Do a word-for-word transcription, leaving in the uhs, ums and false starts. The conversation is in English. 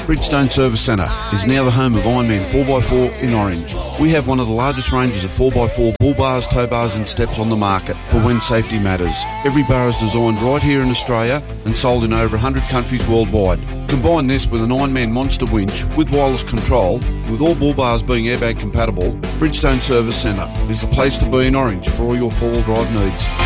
Bridgestone Service Centre is now the home of Ironman four by four in Orange. We have one of the largest ranges of four by four bull bars, tow bars and steps on the market for when safety matters. Every bar is designed right here in Australia and sold in over one hundred countries worldwide. Combine this with an Ironman monster winch with wireless control, with all bull bars being airbag compatible, Bridgestone Service Centre is the place to be in Orange for all your four-wheel drive needs.